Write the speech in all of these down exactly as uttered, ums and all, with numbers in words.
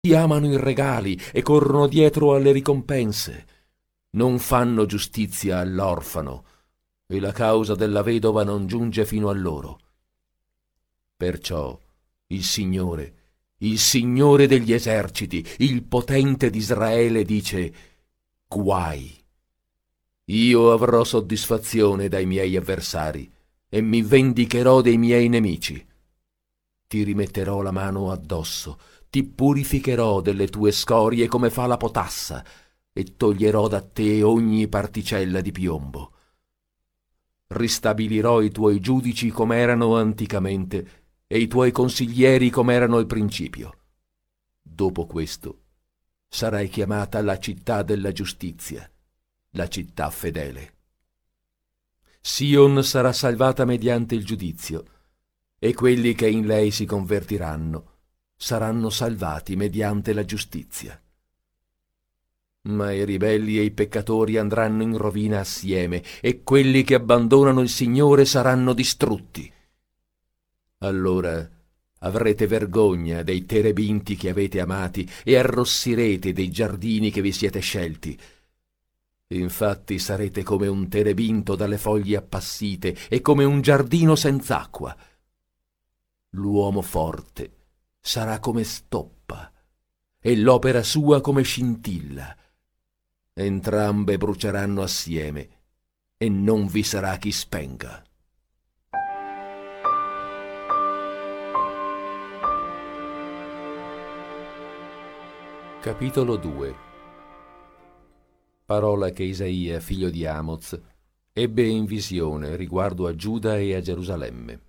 Ti amano i regali e corrono dietro alle ricompense. Non fanno giustizia all'orfano, e la causa della vedova non giunge fino a loro. Perciò il Signore, il Signore degli eserciti, il potente d'Israele dice: guai! Io avrò soddisfazione dai miei avversari e mi vendicherò dei miei nemici. Ti rimetterò la mano addosso, ti purificherò delle tue scorie come fa la potassa, e toglierò da te ogni particella di piombo. Ristabilirò i tuoi giudici come erano anticamente e i tuoi consiglieri come erano al principio. Dopo questo sarai chiamata la città della giustizia, la città fedele. Sion sarà salvata mediante il giudizio, e quelli che in lei si convertiranno saranno salvati mediante la giustizia. Ma i ribelli e i peccatori andranno in rovina assieme, e quelli che abbandonano il Signore saranno distrutti. Allora avrete vergogna dei terebinti che avete amati e arrossirete dei giardini che vi siete scelti. Infatti sarete come un terebinto dalle foglie appassite e come un giardino senz'acqua. L'uomo forte sarà come stoppa e l'opera sua come scintilla. Entrambe bruceranno assieme e non vi sarà chi spenga. Capitolo due. Parola che Isaia, figlio di Amoz, ebbe in visione riguardo a Giuda e a Gerusalemme.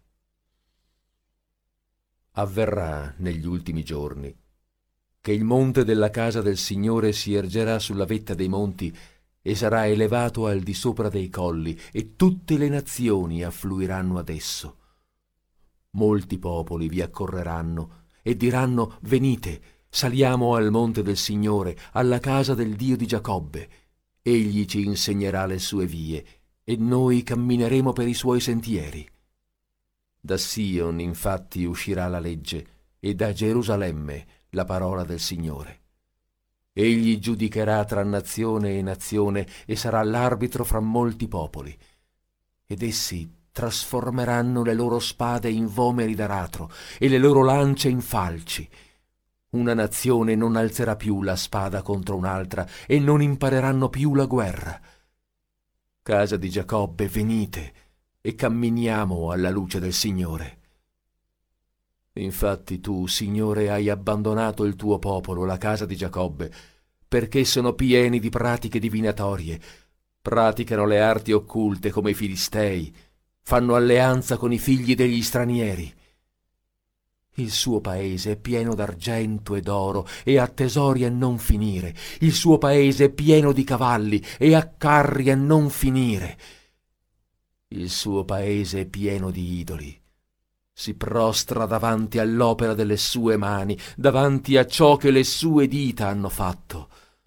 Avverrà negli ultimi giorni che il monte della casa del Signore si ergerà sulla vetta dei monti e sarà elevato al di sopra dei colli, e tutte le nazioni affluiranno ad esso. Molti popoli vi accorreranno e diranno: venite, saliamo al monte del Signore, alla casa del Dio di Giacobbe. Egli ci insegnerà le sue vie, e noi cammineremo per i suoi sentieri. Da Sion infatti uscirà la legge, e da Gerusalemme la parola del Signore. Egli giudicherà tra nazione e nazione, e sarà l'arbitro fra molti popoli. Ed essi trasformeranno le loro spade in vomeri d'aratro e le loro lance in falci. Una nazione non alzerà più la spada contro un'altra, e non impareranno più la guerra. Casa di Giacobbe, venite e camminiamo alla luce del Signore. Infatti tu, Signore, hai abbandonato il tuo popolo, la casa di Giacobbe, perché sono pieni di pratiche divinatorie. Praticano le arti occulte come i Filistei, fanno alleanza con i figli degli stranieri. Il suo paese è pieno d'argento e d'oro e ha tesori a non finire. Il suo paese è pieno di cavalli e ha carri a non finire. Il suo paese è pieno di idoli. Si prostra davanti all'opera delle sue mani, davanti a ciò che le sue dita hanno fatto.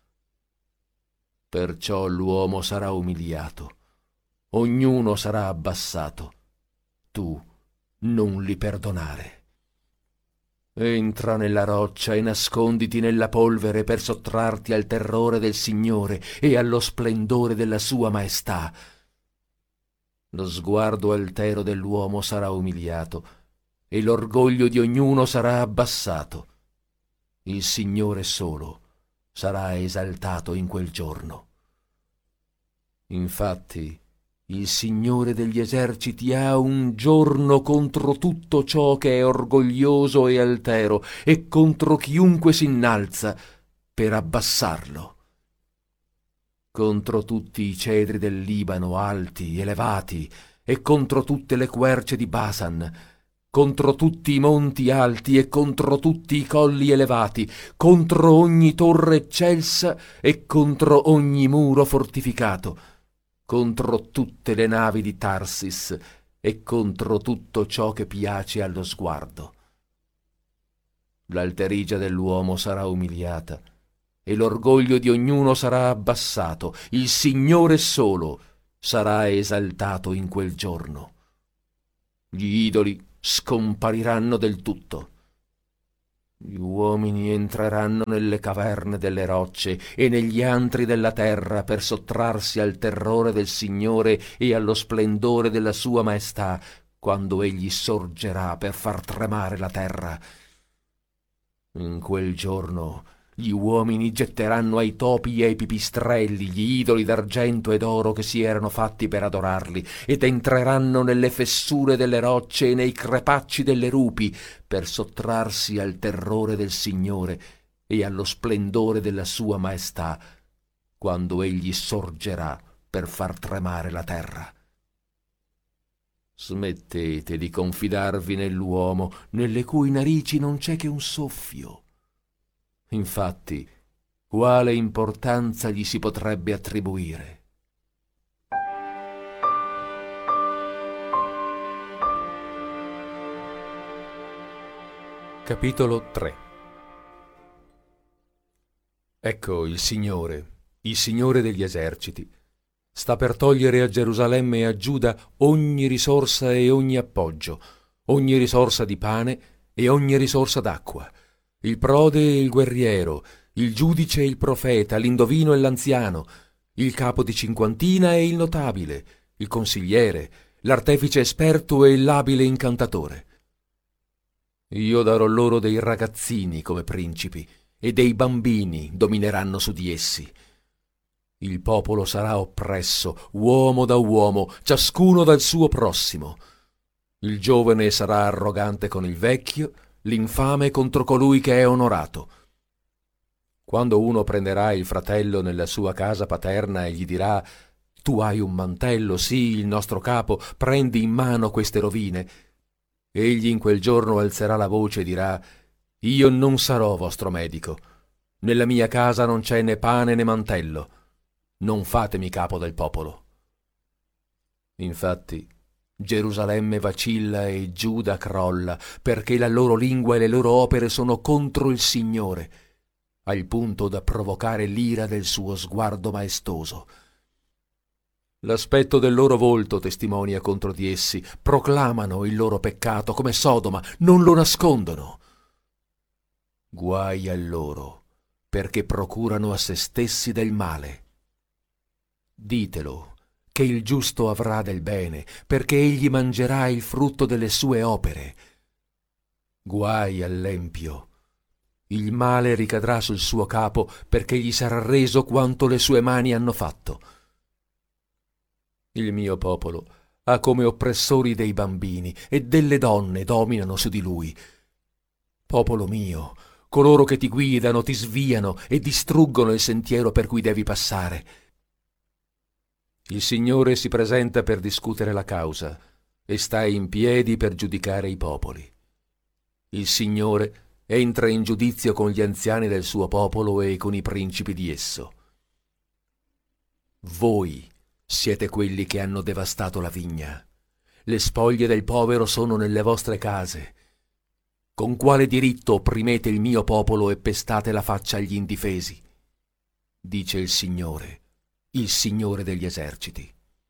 Perciò l'uomo sarà umiliato, ognuno sarà abbassato. Tu non li perdonare. Entra nella roccia e nasconditi nella polvere per sottrarti al terrore del Signore e allo splendore della sua maestà. Lo sguardo altero dell'uomo sarà umiliato e l'orgoglio di ognuno sarà abbassato. Il Signore solo sarà esaltato in quel giorno. Infatti, il Signore degli eserciti ha un giorno contro tutto ciò che è orgoglioso e altero, e contro chiunque si innalza per abbassarlo. Contro tutti i cedri del Libano alti, elevati, e contro tutte le querce di Basan, contro tutti i monti alti e contro tutti i colli elevati, contro ogni torre eccelsa e contro ogni muro fortificato, contro tutte le navi di Tarsis e contro tutto ciò che piace allo sguardo. L'alterigia dell'uomo sarà umiliata e l'orgoglio di ognuno sarà abbassato. Il Signore solo sarà esaltato in quel giorno. Gli idoli scompariranno del tutto. Gli uomini entreranno nelle caverne delle rocce e negli antri della terra per sottrarsi al terrore del Signore e allo splendore della sua maestà, quando egli sorgerà per far tremare la terra. In quel giorno gli uomini getteranno ai topi e ai pipistrelli gli idoli d'argento e d'oro che si erano fatti per adorarli, ed entreranno nelle fessure delle rocce e nei crepacci delle rupi per sottrarsi al terrore del Signore e allo splendore della sua maestà, quando egli sorgerà per far tremare la terra. Smettete di confidarvi nell'uomo, nelle cui narici non c'è che un soffio. Infatti, quale importanza gli si potrebbe attribuire? Capitolo tre. Ecco il Signore, il Signore degli eserciti, sta per togliere a Gerusalemme e a Giuda ogni risorsa e ogni appoggio, ogni risorsa di pane e ogni risorsa d'acqua, il prode e il guerriero, il giudice e il profeta, l'indovino e l'anziano, il capo di cinquantina e il notabile, il consigliere, l'artefice esperto e l'abile incantatore. Io darò loro dei ragazzini come principi, e dei bambini domineranno su di essi. Il popolo sarà oppresso, uomo da uomo, ciascuno dal suo prossimo. Il giovane sarà arrogante con il vecchio, l'infame contro colui che è onorato. Quando uno prenderà il fratello nella sua casa paterna e gli dirà: «Tu hai un mantello, sì, il nostro capo, prendi in mano queste rovine», egli in quel giorno alzerà la voce e dirà: «Io non sarò vostro medico. Nella mia casa non c'è né pane né mantello. Non fatemi capo del popolo». Infatti, Gerusalemme vacilla e Giuda crolla, perché la loro lingua e le loro opere sono contro il Signore, al punto da provocare l'ira del suo sguardo maestoso. L'aspetto del loro volto testimonia contro di essi, proclamano il loro peccato come Sodoma, non lo nascondono. Guai a loro, perché procurano a se stessi del male. Ditelo, che il giusto avrà del bene, perché egli mangerà il frutto delle sue opere. Guai all'empio, il male ricadrà sul suo capo, perché gli sarà reso quanto le sue mani hanno fatto. Il mio popolo ha come oppressori dei bambini, e delle donne dominano su di lui. Popolo mio, coloro che ti guidano ti sviano e distruggono il sentiero per cui devi passare. Il Signore si presenta per discutere la causa e sta in piedi per giudicare i popoli. Il Signore entra in giudizio con gli anziani del suo popolo e con i principi di esso. Voi siete quelli che hanno devastato la vigna. Le spoglie del povero sono nelle vostre case. Con quale diritto opprimete il mio popolo e pestate la faccia agli indifesi? Dice il Signore, il Signore degli eserciti.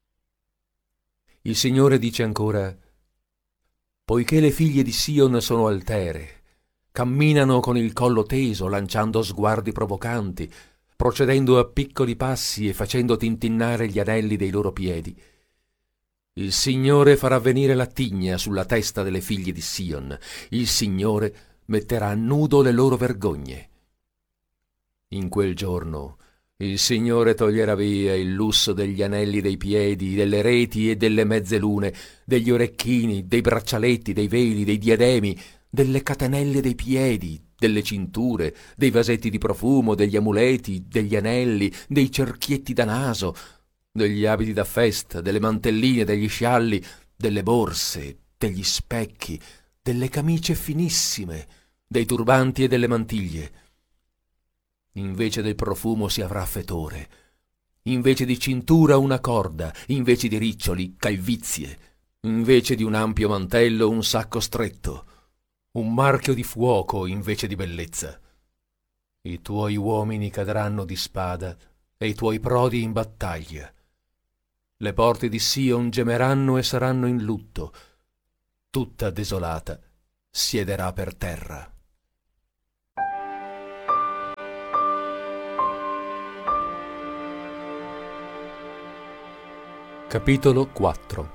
Il Signore dice ancora: poiché le figlie di Sion sono altere, camminano con il collo teso, lanciando sguardi provocanti, procedendo a piccoli passi e facendo tintinnare gli anelli dei loro piedi, il Signore farà venire la tigna sulla testa delle figlie di Sion, il Signore metterà a nudo le loro vergogne. In quel giorno il Signore toglierà via il lusso degli anelli dei piedi, delle reti e delle mezze lune, degli orecchini, dei braccialetti, dei veli, dei diademi, delle catenelle dei piedi, delle cinture, dei vasetti di profumo, degli amuleti, degli anelli, dei cerchietti da naso, degli abiti da festa, delle mantelline, degli scialli, delle borse, degli specchi, delle camicie finissime, dei turbanti e delle mantiglie. Invece del profumo si avrà fetore, invece di cintura una corda, invece di riccioli calvizie, invece di un ampio mantello un sacco stretto, un marchio di fuoco invece di bellezza. I tuoi uomini cadranno di spada e i tuoi prodi in battaglia. Le porte di Sion gemeranno e saranno in lutto, tutta desolata siederà per terra. Capitolo quattro.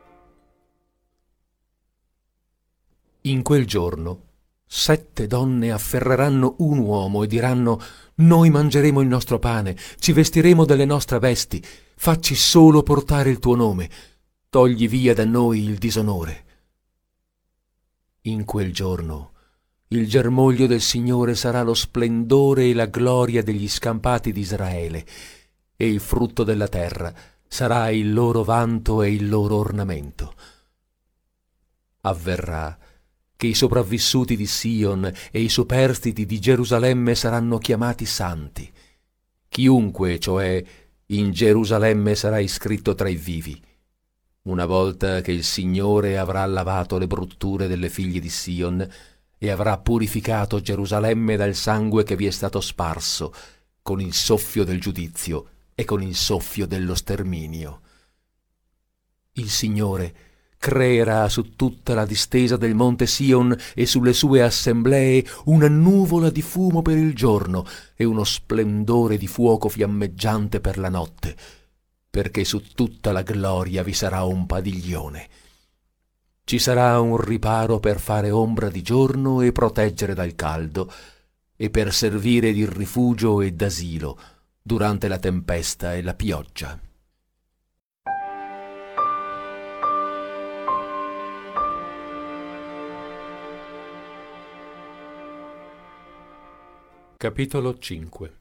In quel giorno sette donne afferreranno un uomo e diranno: noi mangeremo il nostro pane, ci vestiremo delle nostre vesti, facci solo portare il tuo nome, togli via da noi il disonore. In quel giorno il germoglio del Signore sarà lo splendore e la gloria degli scampati di Israele, e il frutto della terra sarà il loro vanto e il loro ornamento. Avverrà che i sopravvissuti di Sion e i superstiti di Gerusalemme saranno chiamati santi. Chiunque, cioè, in Gerusalemme sarà iscritto tra i vivi, una volta che il Signore avrà lavato le brutture delle figlie di Sion e avrà purificato Gerusalemme dal sangue che vi è stato sparso con il soffio del giudizio e con il soffio dello sterminio. Il Signore creerà su tutta la distesa del monte Sion e sulle sue assemblee una nuvola di fumo per il giorno e uno splendore di fuoco fiammeggiante per la notte, perché su tutta la gloria vi sarà un padiglione. Ci sarà un riparo per fare ombra di giorno e proteggere dal caldo, e per servire di rifugio e d'asilo durante la tempesta e la pioggia. Capitolo cinque.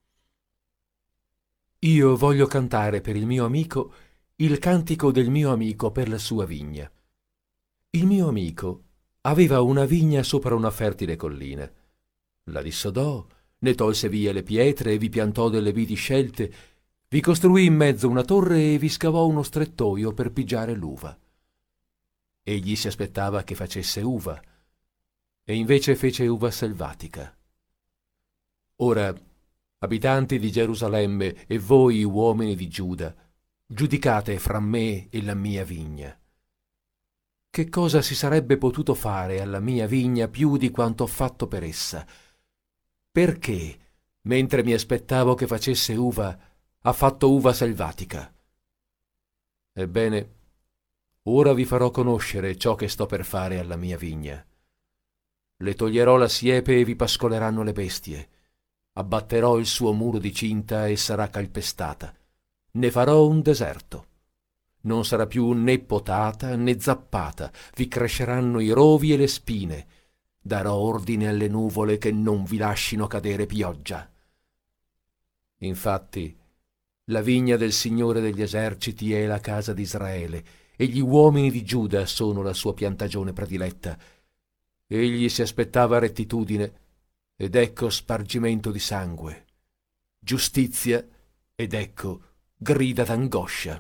Io voglio cantare per il mio amico il cantico del mio amico per la sua vigna. Il mio amico aveva una vigna sopra una fertile collina. La dissodò, ne tolse via le pietre e vi piantò delle viti scelte, vi costruì in mezzo una torre e vi scavò uno strettoio per pigiare l'uva. Egli si aspettava che facesse uva, e invece fece uva selvatica. Ora, abitanti di Gerusalemme e voi uomini di Giuda, giudicate fra me e la mia vigna. Che cosa si sarebbe potuto fare alla mia vigna più di quanto ho fatto per essa? Perché, mentre mi aspettavo che facesse uva, ha fatto uva selvatica? Ebbene, ora vi farò conoscere ciò che sto per fare alla mia vigna. Le toglierò la siepe e vi pascoleranno le bestie. Abbatterò il suo muro di cinta e sarà calpestata. Ne farò un deserto. Non sarà più né potata né zappata, vi cresceranno i rovi e le spine. Darò ordine alle nuvole che non vi lascino cadere pioggia. Infatti, la vigna del Signore degli eserciti è la casa di Israele, e gli uomini di Giuda sono la sua piantagione prediletta. Egli si aspettava rettitudine, ed ecco spargimento di sangue, giustizia, ed ecco grida d'angoscia.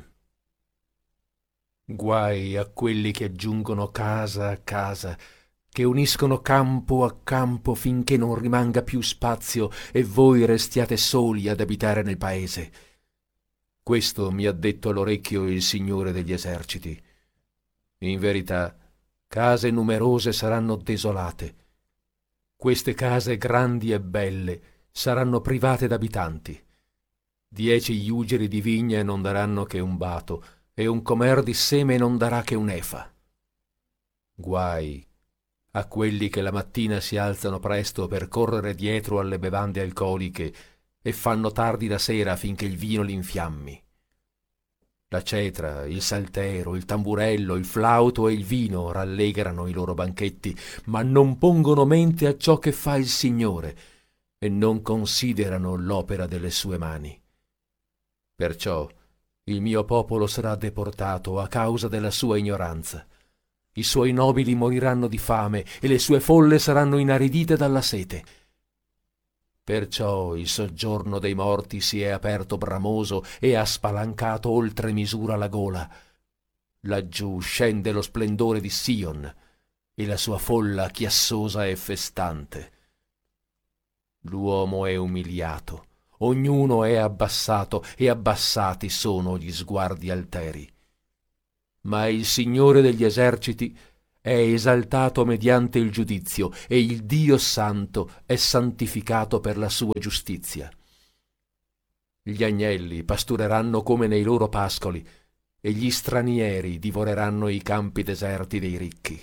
Guai a quelli che aggiungono casa a casa, che uniscono campo a campo finché non rimanga più spazio e voi restiate soli ad abitare nel paese. Questo mi ha detto all'orecchio il Signore degli eserciti. In verità, case numerose saranno desolate. Queste case grandi e belle saranno private d'abitanti. Dieci iugeri di vigna non daranno che un bato, e un comer di seme non darà che un'efa. Guai a quelli che la mattina si alzano presto per correre dietro alle bevande alcoliche e fanno tardi la sera finché il vino li infiammi. La cetra, il saltero, il tamburello, il flauto e il vino rallegrano i loro banchetti, ma non pongono mente a ciò che fa il Signore e non considerano l'opera delle sue mani. Perciò il mio popolo sarà deportato a causa della sua ignoranza. I suoi nobili moriranno di fame e le sue folle saranno inaridite dalla sete. Perciò il soggiorno dei morti si è aperto bramoso e ha spalancato oltre misura la gola. Laggiù scende lo splendore di Sion e la sua folla chiassosa e festante. L'uomo è umiliato, ognuno è abbassato e abbassati sono gli sguardi alteri. Ma il Signore degli eserciti è esaltato mediante il giudizio e il Dio santo è santificato per la sua giustizia. Gli agnelli pastureranno come nei loro pascoli e gli stranieri divoreranno i campi deserti dei ricchi.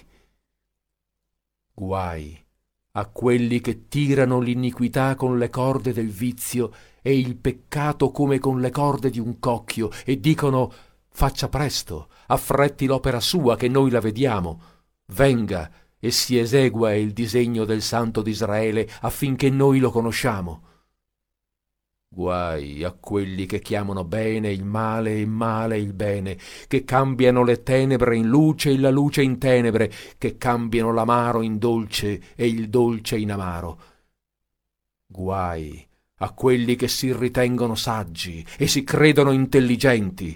Guai a quelli che tirano l'iniquità con le corde del vizio e il peccato come con le corde di un cocchio e dicono: faccia presto, affretti l'opera sua che noi la vediamo, venga e si esegua il disegno del Santo d'Israele affinché noi lo conosciamo. Guai a quelli che chiamano bene il male e male il bene, che cambiano le tenebre in luce e la luce in tenebre, che cambiano l'amaro in dolce e il dolce in amaro. Guai a quelli che si ritengono saggi e si credono intelligenti.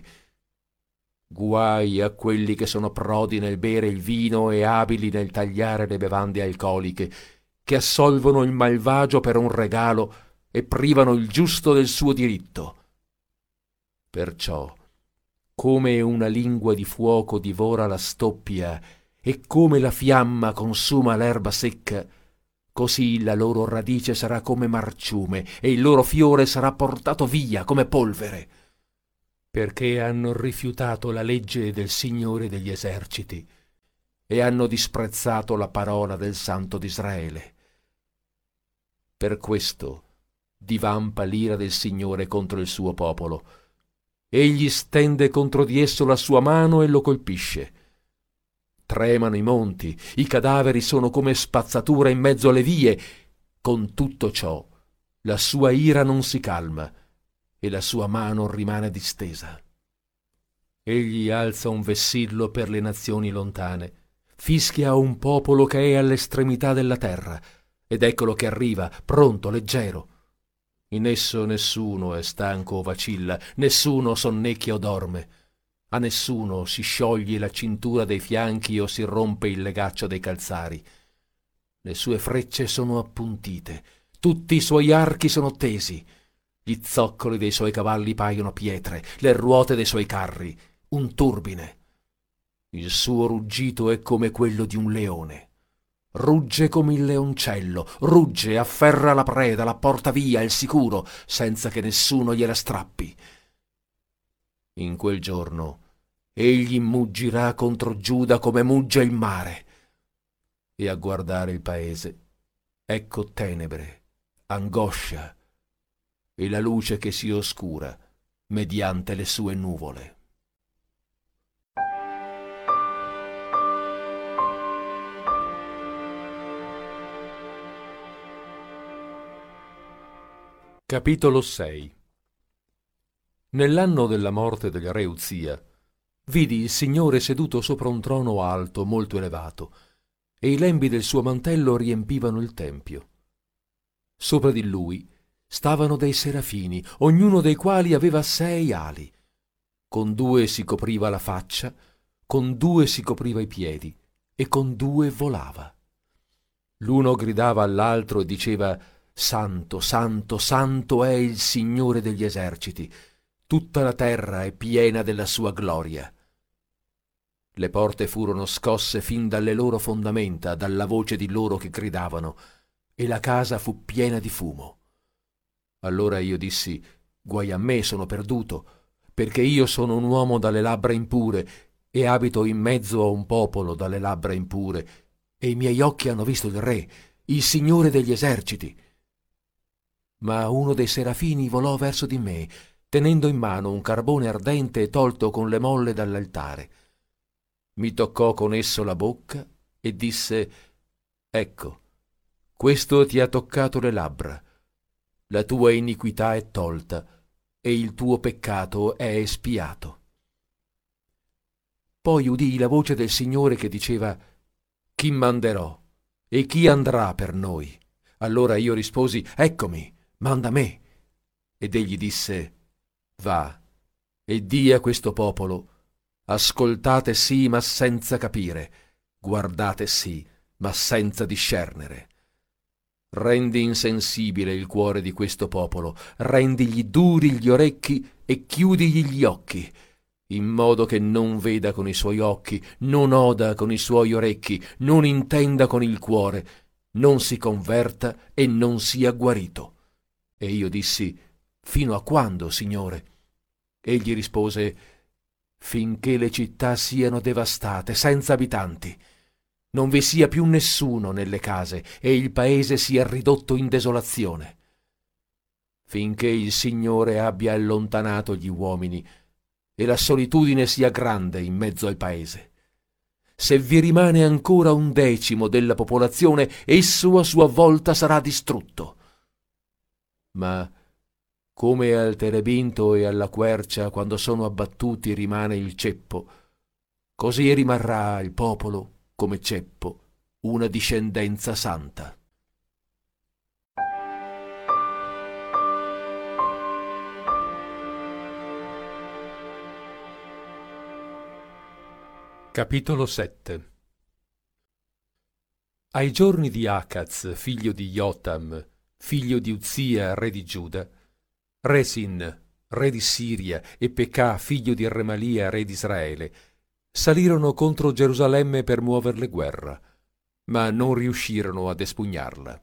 Guai a quelli che sono prodi nel bere il vino e abili nel tagliare le bevande alcoliche, che assolvono il malvagio per un regalo e privano il giusto del suo diritto. Perciò, come una lingua di fuoco divora la stoppia e come la fiamma consuma l'erba secca, così la loro radice sarà come marciume e il loro fiore sarà portato via come polvere, perché hanno rifiutato la legge del Signore degli eserciti e hanno disprezzato la parola del Santo d'Israele. Per questo divampa l'ira del Signore contro il suo popolo. Egli stende contro di esso la sua mano e lo colpisce. Tremano i monti, i cadaveri sono come spazzatura in mezzo alle vie. Con tutto ciò, la sua ira non si calma e la sua mano rimane distesa. Egli alza un vessillo per le nazioni lontane, fischia a un popolo che è all'estremità della terra, ed eccolo che arriva, pronto, leggero. In esso nessuno è stanco o vacilla, nessuno sonnecchia o dorme. A nessuno si scioglie la cintura dei fianchi o si rompe il legaccio dei calzari. Le sue frecce sono appuntite, tutti i suoi archi sono tesi. Gli zoccoli dei suoi cavalli paiono pietre, le ruote dei suoi carri un turbine. Il suo ruggito è come quello di un leone. Rugge come il leoncello, rugge, afferra la preda, la porta via, il sicuro, senza che nessuno gliela strappi. In quel giorno egli muggirà contro Giuda come mugge il mare. E a guardare il paese, ecco tenebre, angoscia e la luce che si oscura mediante le sue nuvole. Capitolo sei. Nell'anno della morte del re Uzia, vidi il Signore seduto sopra un trono alto, molto elevato, e i lembi del suo mantello riempivano il tempio. Sopra di lui stavano dei serafini, ognuno dei quali aveva sei ali. Con due si copriva la faccia, con due si copriva i piedi, e con due volava. L'uno gridava all'altro e diceva: Santo, santo, santo è il Signore degli eserciti, tutta la terra è piena della sua gloria. Le porte furono scosse fin dalle loro fondamenta, dalla voce di loro che gridavano, e la casa fu piena di fumo. Allora io dissi: guai a me, sono perduto, perché io sono un uomo dalle labbra impure e abito in mezzo a un popolo dalle labbra impure, e i miei occhi hanno visto il Re, il Signore degli eserciti. Ma uno dei serafini volò verso di me, tenendo in mano un carbone ardente tolto con le molle dall'altare. Mi toccò con esso la bocca e disse: ecco, questo ti ha toccato le labbra. La tua iniquità è tolta e il tuo peccato è espiato. Poi udii la voce del Signore che diceva: chi manderò e chi andrà per noi? Allora io risposi: eccomi, manda me. Ed egli disse: va e di a questo popolo: ascoltate sì, ma senza capire, guardate sì, ma senza discernere. Rendi insensibile il cuore di questo popolo, rendigli duri gli orecchi e chiudigli gli occhi, in modo che non veda con i suoi occhi, non oda con i suoi orecchi, non intenda con il cuore, non si converta e non sia guarito. E io dissi: fino a quando, Signore? Egli rispose: finché le città siano devastate, senza abitanti. Non vi sia più nessuno nelle case e il paese sia ridotto in desolazione. Finché il Signore abbia allontanato gli uomini e la solitudine sia grande in mezzo al paese. Se vi rimane ancora un decimo della popolazione, esso a sua volta sarà distrutto. Ma come al terebinto e alla quercia quando sono abbattuti rimane il ceppo, così rimarrà il popolo come ceppo, una discendenza santa. Capitolo sette. Ai giorni di Acaz, figlio di Jotam, figlio di Uzia, re di Giuda, Resin, re di Siria, e Pekà, figlio di Remalia, re di Israele, salirono contro Gerusalemme per muoverle guerra, ma non riuscirono ad espugnarla.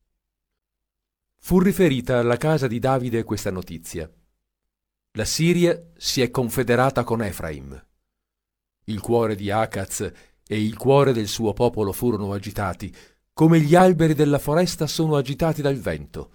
Fu riferita alla casa di Davide questa notizia: la Siria si è confederata con Efraim. Il cuore di Acaz e il cuore del suo popolo furono agitati, come gli alberi della foresta sono agitati dal vento.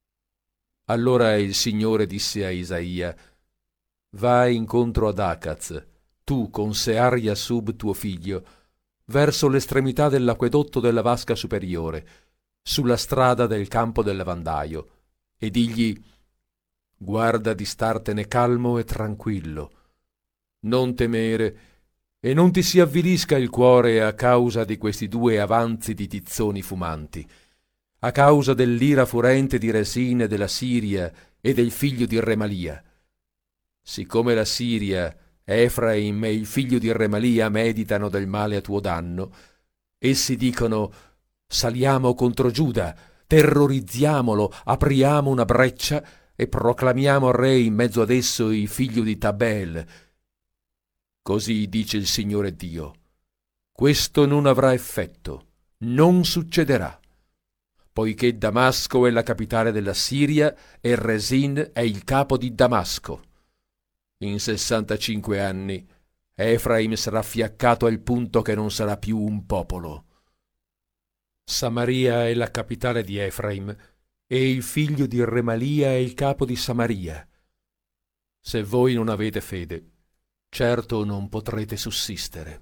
Allora il Signore disse a Isaia: vai incontro ad Acaz, tu con Sear-Yasub tuo figlio, verso l'estremità dell'acquedotto della vasca superiore, sulla strada del campo del lavandaio, e digli: guarda di startene calmo e tranquillo, non temere, e non ti si avvilisca il cuore a causa di questi due avanzi di tizzoni fumanti, a causa dell'ira furente di Resin e della Siria e del figlio di Remalia. Siccome la Siria, Efraim e il figlio di Remalia meditano del male a tuo danno, essi dicono: saliamo contro Giuda, terrorizziamolo, apriamo una breccia e proclamiamo re in mezzo ad esso il figlio di Tabel. Così dice il Signore Dio: questo non avrà effetto, non succederà, poiché Damasco è la capitale della Siria e Resin è il capo di Damasco. In sessantacinque anni Efraim sarà fiaccato al punto che non sarà più un popolo. Samaria è la capitale di Efraim e il figlio di Remalia è il capo di Samaria. Se voi non avete fede, certo non potrete sussistere.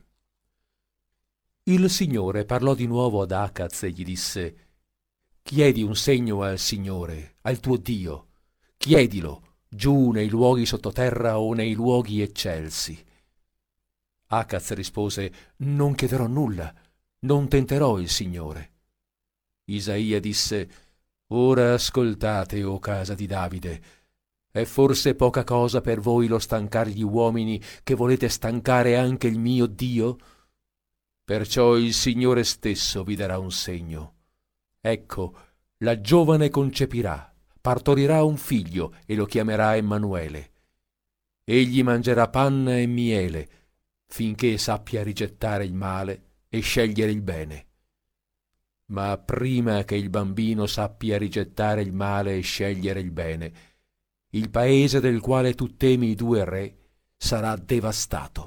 Il Signore parlò di nuovo ad Acaz e gli disse: chiedi un segno al Signore, al tuo Dio, chiedilo giù nei luoghi sottoterra o nei luoghi eccelsi. Acaz rispose: non chiederò nulla, non tenterò il Signore. Isaia disse: ora ascoltate, o casa di Davide. È forse poca cosa per voi lo stancar gli uomini, che volete stancare anche il mio Dio? Perciò il Signore stesso vi darà un segno. Ecco, la giovane concepirà, partorirà un figlio e lo chiamerà Emmanuele. Egli mangerà panna e miele, finché sappia rigettare il male e scegliere il bene. Ma prima che il bambino sappia rigettare il male e scegliere il bene, il paese del quale tu temi i due re sarà devastato.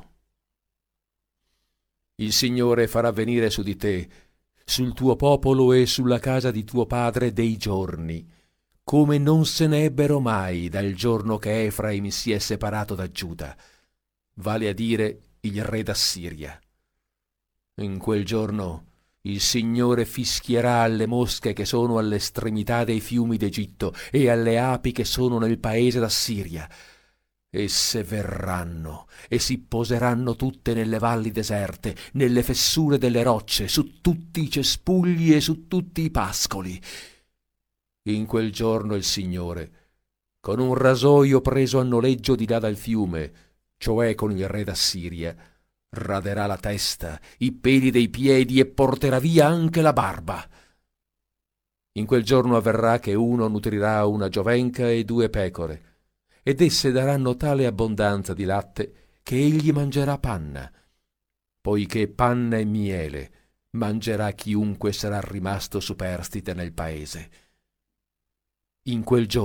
Il Signore farà venire su di te, sul tuo popolo e sulla casa di tuo padre dei giorni, come non se ne ebbero mai dal giorno che Efraim si è separato da Giuda, vale a dire il re d'Assiria. In quel giorno il Signore fischierà alle mosche che sono all'estremità dei fiumi d'Egitto e alle api che sono nel paese d'Assiria. Esse verranno e si poseranno tutte nelle valli deserte, nelle fessure delle rocce, su tutti i cespugli e su tutti i pascoli. In quel giorno il Signore, con un rasoio preso a noleggio di là dal fiume, cioè con il re d'Assiria, raderà la testa, i peli dei piedi e porterà via anche la barba. In quel giorno avverrà che uno nutrirà una giovenca e due pecore, ed esse daranno tale abbondanza di latte che egli mangerà panna, poiché panna e miele mangerà chiunque sarà rimasto superstite nel paese. In quel giorno